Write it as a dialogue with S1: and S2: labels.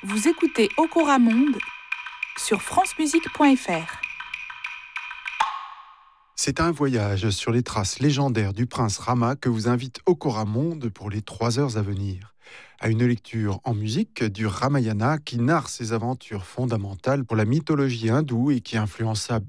S1: Vous écoutez Okora Monde sur francemusique.fr.
S2: C'est un voyage sur les traces légendaires du prince Rama que vous invite Okora Monde pour les 3 heures à venir. À une lecture en musique du Ramayana qui narre ses aventures fondamentales pour la mythologie hindoue et qui influença